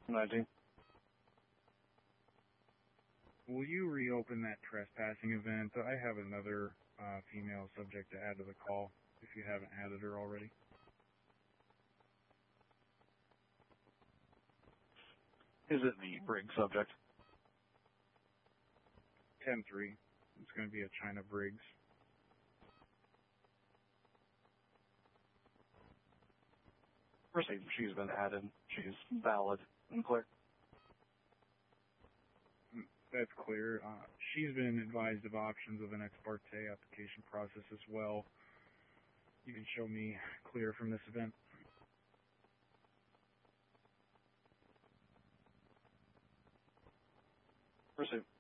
19. Will you reopen that trespassing event? I have another female subject to add to the call, if you haven't added her already. Is it the Briggs subject? 10-3. It's going to be a China Briggs. Proceed. She's been added. She's valid and clear. That's clear. She's been advised of options of an ex parte application process as well. You can show me clear from this event. Proceed.